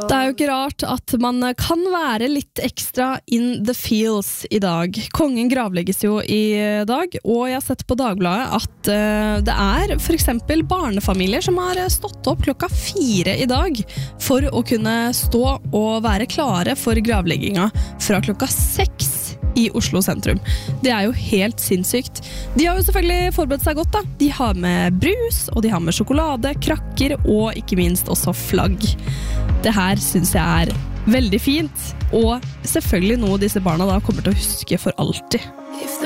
Det jo ikke rart at man kan være litt ekstra in the feels I dag. Kongen gravlegges jo I dag, og jeg har sett på Dagbladet at det for eksempel barnefamilier som har stått opp 4 I dag for å kunne stå og være klare for gravlegginga fra 6 I Oslo sentrum. Det jo helt sinnssykt. De har jo selvfølgelig forberedt seg godt da. De har med brus, og de har med sjokolade, krakker og ikke minst også flagg. Det her synes jeg veldig fint, og selvfølgelig noe disse barna da kommer til å huske for alltid.